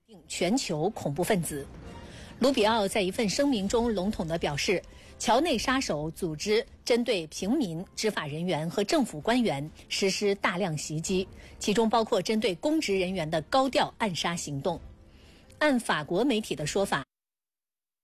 全球恐怖分子。卢比奥在一份声明中笼统地表示，桥内杀手组织针对平民、执法人员和政府官员实施大量袭击，其中包括针对公职人员的高调暗杀行动。按法国媒体的说法，